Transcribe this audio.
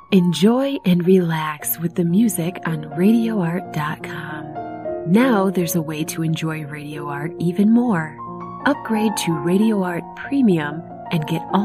Enjoy and relax with the music on RadioArt.com. Now there's a way to enjoy Radio Art even more. Upgrade to Radio Art Premium and get all